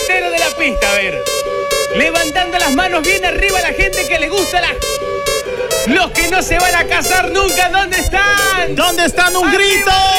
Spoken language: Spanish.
solteros de la pista, a ver. Levantando las manos bien arriba, la gente que le gusta la... Los que no se van a casar nunca, ¿dónde están? ¿Dónde están? ¡Un grito!